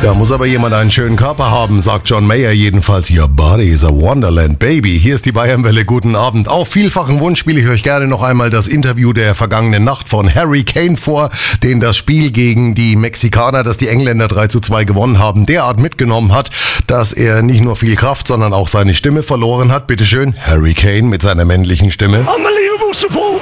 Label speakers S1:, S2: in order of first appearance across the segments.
S1: Da muss aber jemand einen schönen Körper haben, sagt John Mayer jedenfalls. Your body is a wonderland, baby. Hier ist die Bayernwelle, guten Abend. Auf vielfachen Wunsch spiele ich euch gerne noch einmal das Interview der vergangenen Nacht von Harry Kane vor, den das Spiel gegen die Mexikaner, das die Engländer 3:2 gewonnen haben, derart mitgenommen hat, dass er nicht nur viel Kraft, sondern auch seine Stimme verloren hat. Bitteschön, Harry Kane mit seiner männlichen Stimme.
S2: Unbelievable support.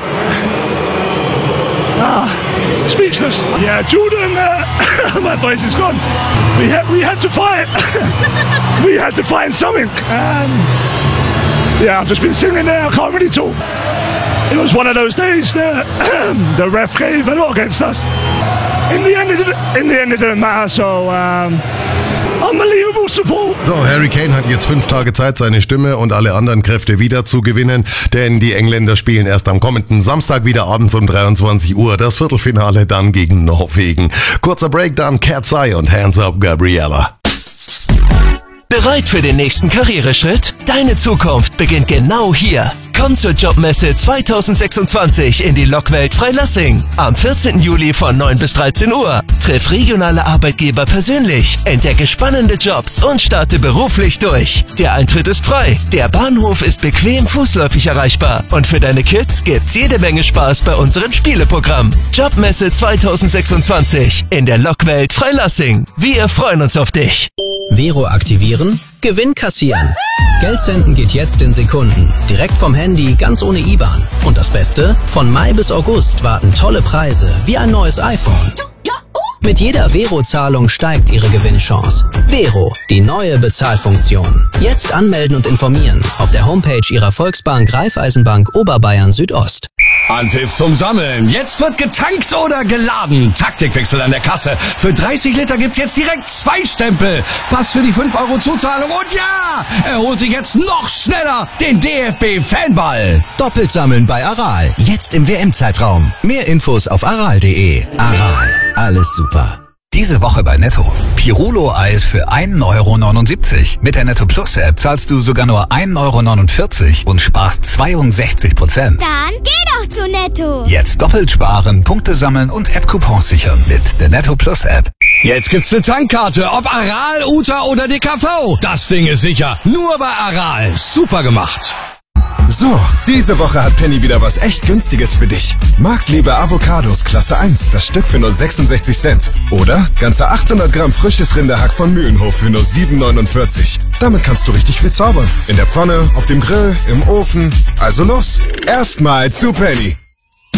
S2: Speechless. Yeah, Jordan, my voice is gone. We had to fight. We had to find something. Yeah, I've just been sitting there. I can't really talk. It was one of those days that the ref gave a lot against us. In the end, it didn't matter. So. Unbelievable support.
S1: So, Harry Kane hat jetzt 5 Tage Zeit, seine Stimme und alle anderen Kräfte wieder zu gewinnen, denn die Engländer spielen erst am kommenden Samstag wieder abends um 23 Uhr. Das Viertelfinale dann gegen Norwegen. Kurzer Break, dann Cat's Eye und Hands Up Gabriella.
S3: Bereit für den nächsten Karriereschritt? Deine Zukunft beginnt genau hier. Komm zur Jobmesse 2026 in die Lokwelt Freilassing. Am 14. Juli von 9 bis 13 Uhr. Triff regionale Arbeitgeber persönlich, entdecke spannende Jobs und starte beruflich durch. Der Eintritt ist frei, der Bahnhof ist bequem fußläufig erreichbar und für deine Kids gibt's jede Menge Spaß bei unserem Spieleprogramm. Jobmesse 2026 in der Lokwelt Freilassing. Wir freuen uns auf dich.
S4: Vero aktivieren, Gewinn kassieren. Geld senden geht jetzt in Sekunden. Direkt vom Handy, ganz ohne IBAN. Und das Beste? Von Mai bis August warten tolle Preise, wie ein neues iPhone. Mit jeder Vero-Zahlung steigt Ihre Gewinnchance. Vero, die neue Bezahlfunktion. Jetzt anmelden und informieren auf der Homepage Ihrer Volksbank Raiffeisenbank Oberbayern Südost.
S5: Anpfiff zum Sammeln. Jetzt wird getankt oder geladen. Taktikwechsel an der Kasse. Für 30 Liter gibt's jetzt direkt 2 Stempel. Pass für die 5 € Zuzahlung. Und ja, er holt sich jetzt noch schneller den DFB-Fanball.
S6: Doppelt sammeln bei Aral. Jetzt im WM-Zeitraum. Mehr Infos auf aral.de. Aral. Alles super.
S7: Diese Woche bei Netto. Pirulo-Eis für 1,79 €. Mit der Netto Plus App zahlst du sogar nur 1,49 € und sparst 62%.
S8: Dann geh doch zu Netto.
S7: Jetzt doppelt sparen, Punkte sammeln und App-Coupons sichern mit der Netto Plus App.
S5: Jetzt gibt's eine Tankkarte, ob Aral, Uta oder DKV. Das Ding ist sicher. Nur bei Aral. Super gemacht.
S9: So, diese Woche hat Penny wieder was echt Günstiges für dich. Marktliebe Avocados Klasse 1, das Stück für nur 66 Cent. Oder ganze 800 Gramm frisches Rinderhack von Mühlenhof für nur 7,49 €. Damit kannst du richtig viel zaubern. In der Pfanne, auf dem Grill, im Ofen. Also los, erstmal zu Penny.